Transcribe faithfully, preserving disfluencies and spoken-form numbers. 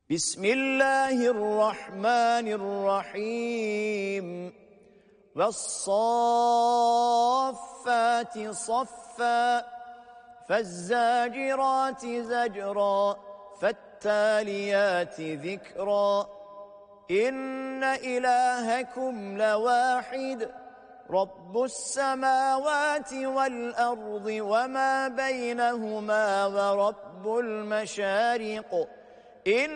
بسم الله الرحمن الرحيم والصافات صفا فالزاجرات زجرا فالتاليات ذكرا إن إلهكم لواحد رب السماوات والأرض وما بينهما ورب المشارق إن